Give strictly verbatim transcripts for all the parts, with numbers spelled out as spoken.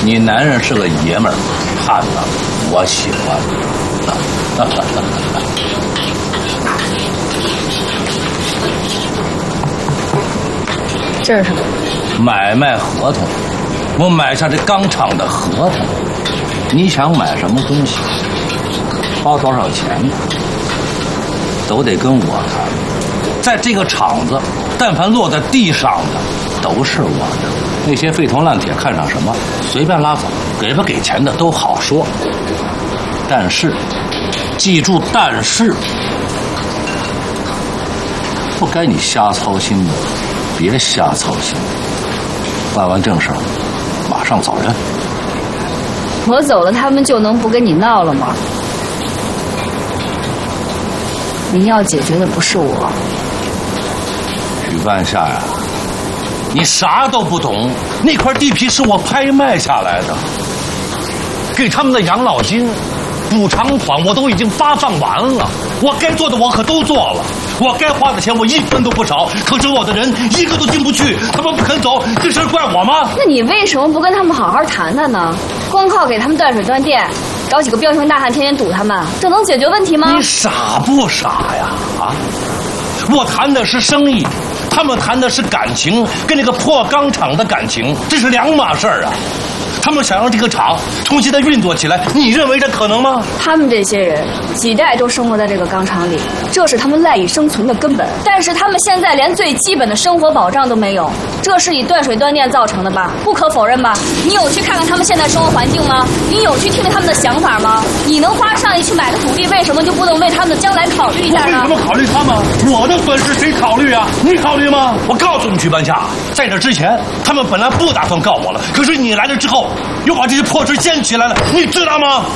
你男人是个爷们儿，汉子，我喜欢。 这是什么？ 买卖合同，我买下这钢厂的合同。你想买什么东西，花多少钱，都得跟我谈。在这个厂子，但凡落在地上的，都是我的。那些废铜烂铁看上什么，随便拉走，给不给钱的都好说。但是，记住，但是不该你瞎操心的，别瞎操心。办完正事，马上走人。 我走了，他们就能不跟你闹了吗？您要解决的不是我。 许半夏呀，你啥都不懂。那块地皮是我拍卖下来的，给他们的养老金、补偿款我都已经发放完了。我该做的我可都做了，我该花的钱我一分都不少。可是我的人一个都进不去，他们不肯走，这事怪我吗？ 那你为什么不跟他们好好谈谈呢？光靠给他们断水断电，找几个彪形大汉天天堵他们，这能解决问题吗？ 你傻不傻呀？啊！我谈的是生意，他们谈的是感情，跟那个破钢厂的感情，这是两码事儿啊。他们想让这个厂重新的运作起来，你认为这可能吗？ 他们这些人几代都生活在这个钢厂里，这是他们赖以生存的根本。但是他们现在连最基本的生活保障都没有，这是以断水断电造成的吧？不可否认吧？你有去看看他们现在生活环境吗？你有去听听他们的想法吗？你能花上亿去买个土地，为什么就不能为他们的将来考虑一下呢？ 我为什么考虑他们？我的损失谁考虑啊？你考虑吗？我告诉你，曲半夏，在这之前，他们本来不打算告我了，可是你来了之后，又把这些破事掀起来了，你知道吗？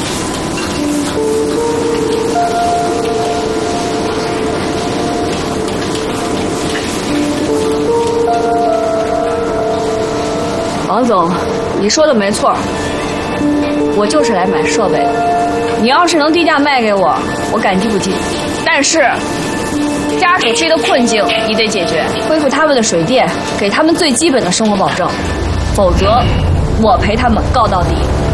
王总，你说的没错，我就是来买设备的。你要是能低价卖给我，我感激不尽。但是家属区的困境你得解决，恢复他们的水电，给他们最基本的生活保证，否则我陪他们告到底。